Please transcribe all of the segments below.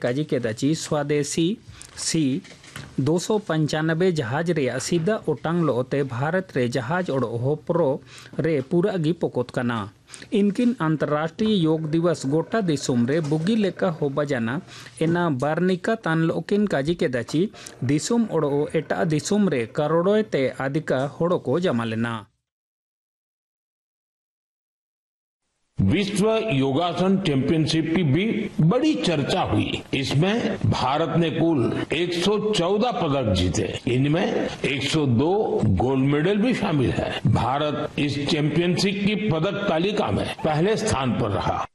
काजी के दची स्वदेशी सी 295 जहाज रे सीधा ओटांग लोते भारत रे जहाज और होप्रो रे पूरा गी पोकोत कना। इनकिन अंतर्राष्ट्रीय योग दिवस गोटा दिसुम रे बुगी लेका हो बजाना एना बार्निका तानलोकिन काजी के दची दिसुम ओड़ो एटा दिसुम रे करोड़ों ते अधिका होड़ो को जमा लेना। विश्व योगासन चैंपियनशिप की भी बड़ी चर्चा हुई। इसमें भारत ने कुल 114 पदक जीते, इनमें 102 गोल्ड मेडल भी शामिल है। भारत इस चैंपियनशिप की पदक तालिका में पहले स्थान पर रहा।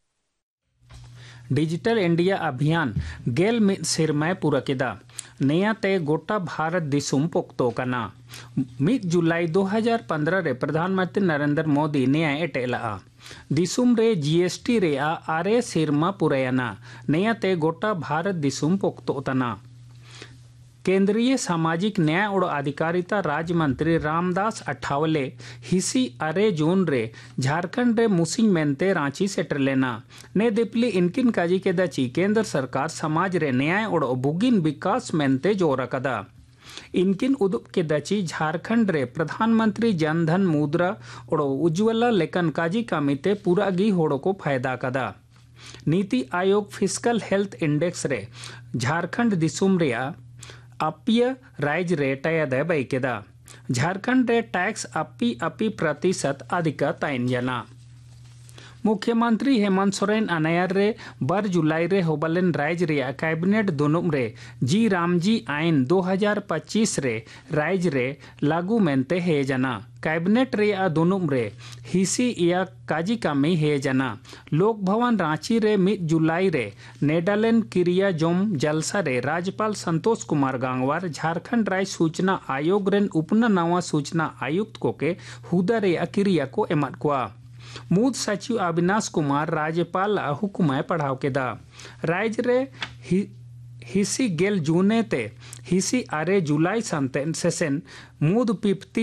डिजिटल इंडिया अभियान गेल मिद सिरमाय पूरा किदा नया ते गोटा भारत दिसुम पोक्तो कना। 1 जुलाई 2015 रे प्रधानमंत्री नरेंद्र मोदी नया एटेला दिसुम रे जीएसटी रे आरे सिरमा पुरयना नया ते गोटा भारत दिसुम पोक्तो तना। केंद्रीय सामाजिक न्याय और अधिकारिता राज्य मंत्री रामदास अठावले हिसी अरे जून रे झारखंड रे मुसिंग मेंते रांची सेटर लेना ने दिपली इनकिन काजी के दची केंद्र सरकार समाज रे न्याय और बुगिन विकास मेंते जोर कदा। इनकिन उदुप के दची झारखंड रे प्रधानमंत्री जनधन मुद्रा और उज्ज्वला लेकन काजी कामिते पूरा गी होड़ो को फायदा कदा। NITI Aayog fiscal health index रे झारखंड दिसुम रिया अपिय राइज रे टयद बैकेदा झारखंड रे टैक्स अपी प्रतिशत अधिक तयन जना। मुख्यमंत्री हेमंत सोरेन अनायर रे 2 जुलाई रे होबलेन राइज रे कैबिनेट दुनुम रे जी रामजी आइन 2025 रे राइज रे लागू मेंते हे जना। कैबिनेट रे दुनुम रे हिसी या काजी कामी हे जना। लोक भवन रांची रे 1 जुलाई रे नेडालेन क्रिया जोम जलसा रे राज्यपाल संतोष कुमार गांगवार झारखंड राज्य सूचना आयोग रेन उपना नवा सूचना आयुक्त को के हुदा रे क्रिया को एमत कुआ। मूद सचिव अविनाश कुमार राज्यपाल हुकुमाय पढ़ाव के दा राइज रे हिसी गेल जूने ते हिसी आरे जुलाई संतेन सेसन मूद पिप्ती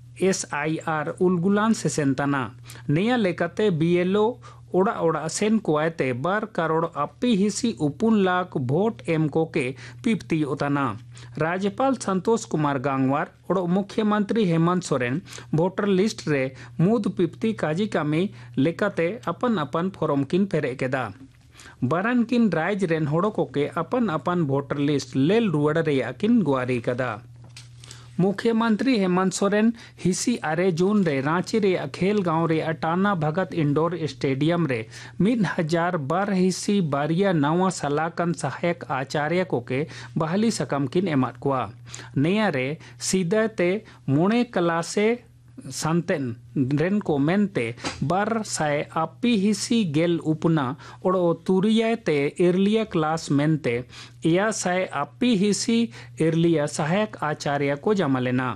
SIR उलगुलान सेसन तना नया लेकते BLO ओड़ा ओड़ा सेन कुआते 12 करोड़ अपी हिसी उपुन लाख वोट एम को के पिप्ती उतना। राज्यपाल संतोष कुमार गांगवार और मुख्यमंत्री हेमंत सोरेन वोटर लिस्ट रे मूद पिप्ती काजी कामी लेकते अपन अपन फॉर्म किन फेरे केदा। बरन किन राइज रेन होड़ो को के अपन अपन वोटर लिस्ट लेल रुवड़ रे किन गुआरी कदा। मुख्यमंत्री हेमंत सोरेन हिसी अरे जून रे रांची रे खेल गांव रे अटाना भगत इंडोर स्टेडियम रे 1012 हिसी बारिया नवा सलाकन सहायक आचार्य को के बहाली सकम किन एमत कुआ। नया रे सीधा ते मुणे क्लासे संतेन रेन को मेनते 1200 अपी हिसी गेल उपना और तुरिया ते इरलिया क्लास मेनते या साय अपी हिसी इरलिया सहायक आचार्य को जमा लेना।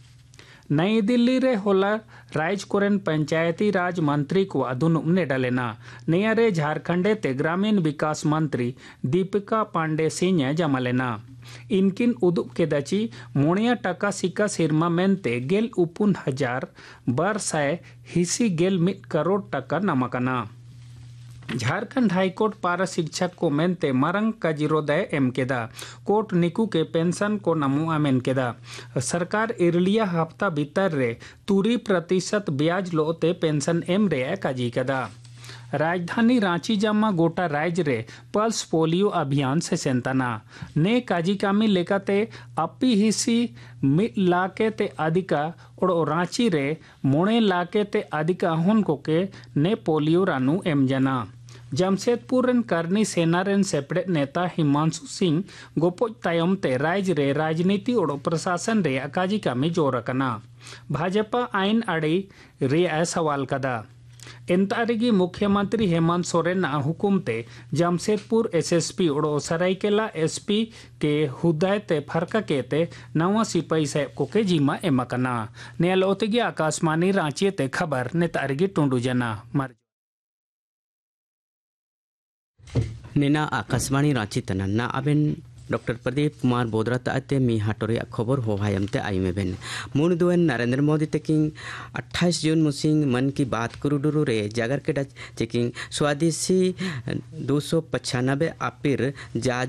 नई दिल्ली रे होला राइज कोरेन पंचायती राज मंत्री को अधुनुम ने डालेना नया रे झारखंडे ते ग्रामीण विकास मंत्री दीपिका पांडे सिंह जमा लेना। इनकिन उदुप के दची मोणिया टका सिक्का सिरमा मेनते गेल उपुन हजार 1200 हिसी गेल 1 करोड़ टका नमकना। झारखंड हाईकोर्ट पारा शिक्षक को मेनते मरंग कजिरोदय एम केदा कोर्ट निकू के पेंशन को नमु अमेन केदा। सरकार इरलिया हफ्ता भीतर रे 3% ब्याज लोते पेंशन एम रे काजी कदा। राजधानी रांची जमा गोटा राइज रे पल्स पोलियो अभियान से सेंतना ने काजी कामी लेकाते अपी हिसी 1 लाख ते अधिका और रांची रे 3 लाख ते अधिका हुन को के ने पोलियो रानू एम जना। जमशेदपुर रेन करनी सेना रेन सेपरेट नेता हिमांशु सिंह गोपोज तायम ते राइज रे राजनीति और प्रशासन रे काजी कामी जोर कना। भाजपा आइन अड़ी रे सवाल कदा। इंतारिगी मुख्यमंत्री हेमंत सोरेन हुकुमते जमशेदपुर SSP और सरायकेला SP के हुदायते फरक केते नवा सिपाही साहब को के जीमा एमकना। नेलोतगी आकाशवाणी रांची ते खबर नेतारिगी टुंडू जना नेना आकाशवाणी रांची तनन्ना अबेन डॉक्टर प्रदीप कुमार बोदरा ताते मी हाटोरे खबर हो भायमते आई में बेन मुनदुन नरेंद्र मोदी तकिंग 28 जून मुसिंग मन की बात कुरुडुरु रे जागर के चेकिंग स्वदेशी 295 आपिर